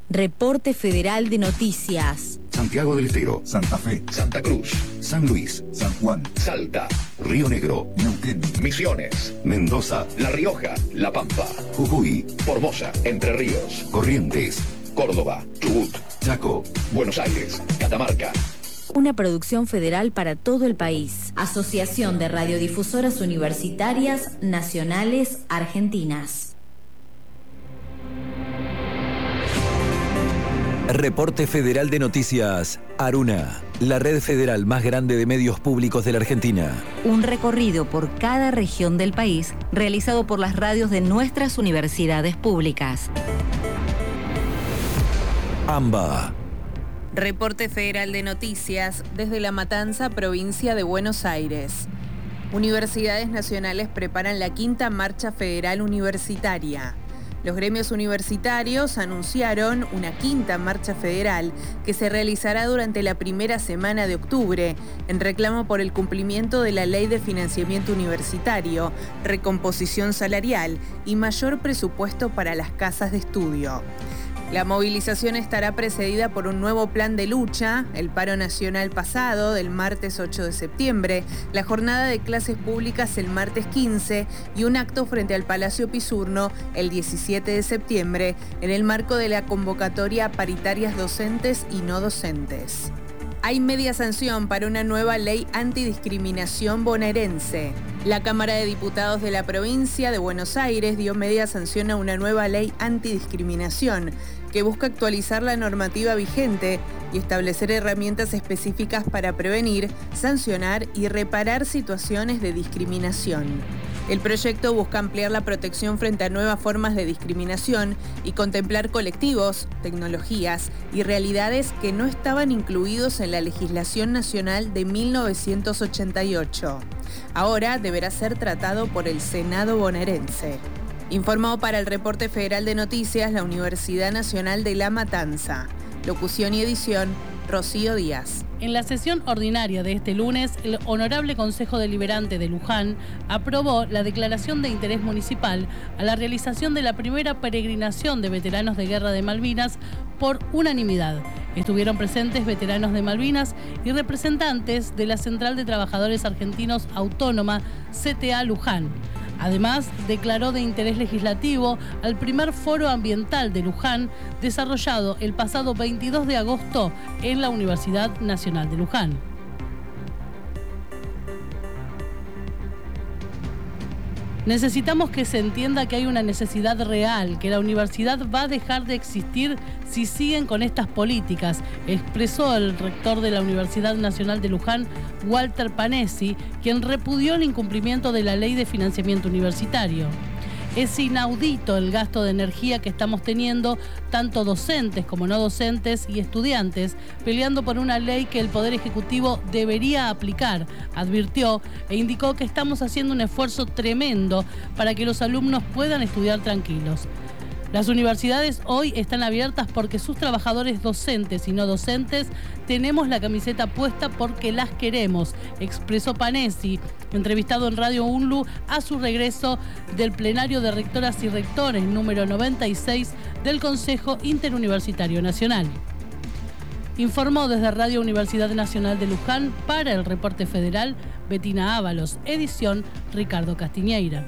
Reporte Federal de Noticias. Santiago del Estero, Santa Fe, Santa Cruz, San Luis, San Juan, Salta, Río Negro, Neuquén, Misiones, Mendoza, La Rioja, La Pampa, Jujuy, Formosa, Entre Ríos, Corrientes, Córdoba, Chubut, Chaco, Buenos Aires, Catamarca. Una producción federal para todo el país. Asociación de Radiodifusoras Universitarias Nacionales Argentinas. Reporte Federal de Noticias, Aruna, la red federal más grande de medios públicos de la Argentina. Un recorrido por cada región del país realizado por las radios de nuestras universidades públicas. AMBA. Reporte Federal de Noticias desde La Matanza, provincia de Buenos Aires. Universidades nacionales preparan la 5ª Marcha Federal Universitaria. Los gremios universitarios anunciaron una 5ª Marcha Federal que se realizará durante la primera semana de octubre en reclamo por el cumplimiento de la Ley de Financiamiento Universitario, recomposición salarial y mayor presupuesto para las casas de estudio. La movilización estará precedida por un nuevo plan de lucha, el paro nacional pasado del martes 8 de septiembre, la jornada de clases públicas el martes 15 y un acto frente al Palacio Pisurno el 17 de septiembre en el marco de la convocatoria a paritarias docentes y no docentes. Hay media sanción para una nueva ley antidiscriminación bonaerense. La Cámara de Diputados de la provincia de Buenos Aires dio media sanción a una nueva ley antidiscriminación que busca actualizar la normativa vigente y establecer herramientas específicas para prevenir, sancionar y reparar situaciones de discriminación. El proyecto busca ampliar la protección frente a nuevas formas de discriminación y contemplar colectivos, tecnologías y realidades que no estaban incluidos en la legislación nacional de 1988. Ahora deberá ser tratado por el Senado bonaerense. Informó para el Reporte Federal de Noticias la Universidad Nacional de La Matanza. Locución y edición, Rocío Díaz. En la sesión ordinaria de este lunes, el Honorable Consejo Deliberante de Luján aprobó la declaración de interés municipal a la realización de la primera peregrinación de veteranos de Guerra de Malvinas por unanimidad. Estuvieron presentes veteranos de Malvinas y representantes de la Central de Trabajadores Argentinos Autónoma, CTA Luján. Además, declaró de interés legislativo al primer foro ambiental de Luján, desarrollado el pasado 22 de agosto en la Universidad Nacional de Luján. Necesitamos que se entienda que hay una necesidad real, que la universidad va a dejar de existir si siguen con estas políticas, expresó el rector de la Universidad Nacional de Luján, Walter Panesi, quien repudió el incumplimiento de la Ley de Financiamiento Universitario. Es inaudito el gasto de energía que estamos teniendo, tanto docentes como no docentes y estudiantes, peleando por una ley que el Poder Ejecutivo debería aplicar, advirtió, e indicó que estamos haciendo un esfuerzo tremendo para que los alumnos puedan estudiar tranquilos. Las universidades hoy están abiertas porque sus trabajadores docentes y no docentes tenemos la camiseta puesta porque las queremos, expresó Panesi, entrevistado en Radio UNLU a su regreso del plenario de rectoras y rectores número 96 del Consejo Interuniversitario Nacional. Informó desde Radio Universidad Nacional de Luján para el Reporte Federal Betina Ábalos, edición Ricardo Castiñeira.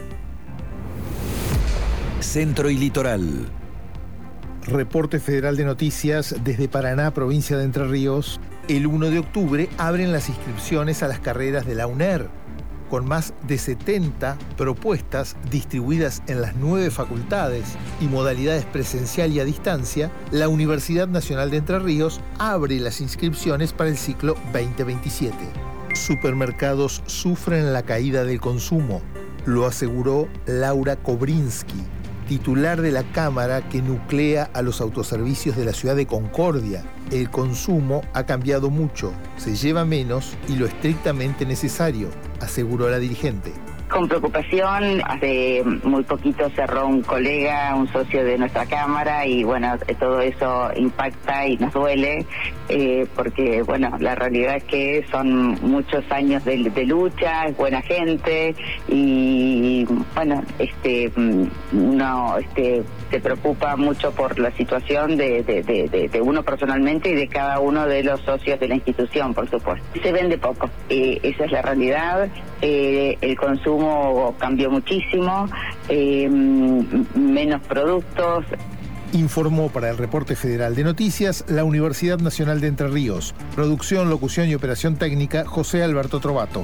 Centro y Litoral. Reporte Federal de Noticias desde Paraná, provincia de Entre Ríos. El 1 de octubre abren las inscripciones a las carreras de la UNER, con más de 70 propuestas distribuidas en las 9 facultades y modalidades presencial y a distancia. La Universidad Nacional de Entre Ríos abre las inscripciones para el ciclo 2027. Supermercados sufren la caída del consumo, lo aseguró Laura Kobrinsky, titular de la Cámara que nuclea a los autoservicios de la ciudad de Concordia. El consumo ha cambiado mucho, se lleva menos y lo estrictamente necesario, aseguró la dirigente. Con preocupación, hace muy poquito cerró un colega, un socio de nuestra Cámara, y bueno, todo eso impacta y nos duele, porque bueno, la realidad es que son muchos años de lucha, es buena gente, y bueno, uno se preocupa mucho por la situación de uno personalmente y de cada uno de los socios de la institución, por supuesto. Se vende poco, esa es la realidad. El consumo cambió muchísimo, menos productos. Informó para el Reporte Federal de Noticias la Universidad Nacional de Entre Ríos. Producción, locución y operación técnica, José Alberto Trovato.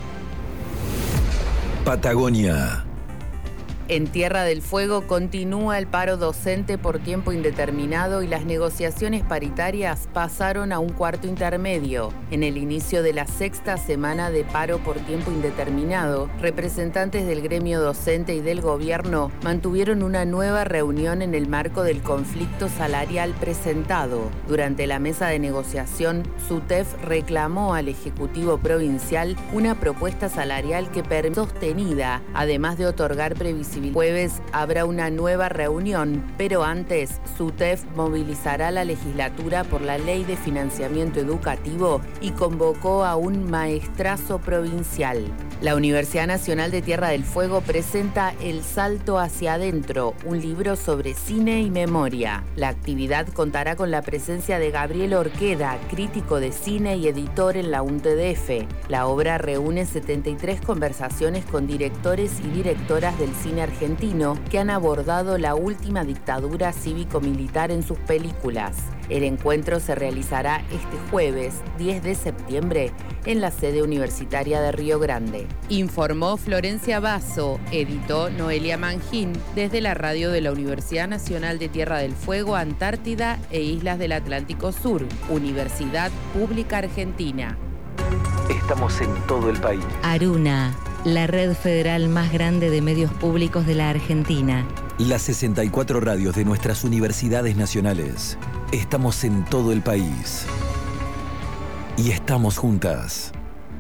Patagonia. En Tierra del Fuego continúa el paro docente por tiempo indeterminado y las negociaciones paritarias pasaron a un cuarto intermedio. En el inicio de la 6ª semana de paro por tiempo indeterminado, representantes del gremio docente y del gobierno mantuvieron una nueva reunión en el marco del conflicto salarial presentado. Durante la mesa de negociación, SUTEF reclamó al Ejecutivo Provincial una propuesta salarial que permita sostenida, además de otorgar previsibilidad. Jueves habrá una nueva reunión, pero antes SUTEF movilizará la legislatura por la Ley de Financiamiento Educativo y convocó a un maestrazo provincial. La Universidad Nacional de Tierra del Fuego presenta El Salto hacia Adentro, un libro sobre cine y memoria. La actividad contará con la presencia de Gabriel Orqueda, crítico de cine y editor en la UNTDF. La obra reúne 73 conversaciones con directores y directoras del cine argentino que han abordado la última dictadura cívico-militar en sus películas. El encuentro se realizará este jueves, 10 de septiembre, en la sede universitaria de Río Grande. Informó Florencia Basso, editó Noelia Mangín, desde la radio de la Universidad Nacional de Tierra del Fuego, Antártida e Islas del Atlántico Sur, Universidad Pública Argentina. Estamos en todo el país. Aruna, la red federal más grande de medios públicos de la Argentina. Las 64 radios de nuestras universidades nacionales. Estamos en todo el país. Y estamos juntas.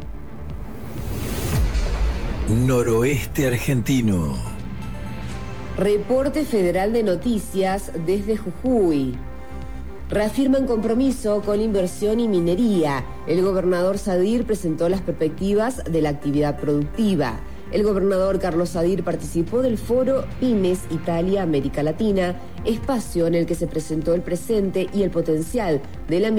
Noroeste argentino. Reporte Federal de Noticias desde Jujuy. Reafirman compromiso con inversión y minería. El gobernador Sadir presentó las perspectivas de la actividad productiva. El gobernador Carlos Sadir participó del foro Pymes Italia América Latina, espacio en el que se presentó el presente y el potencial de la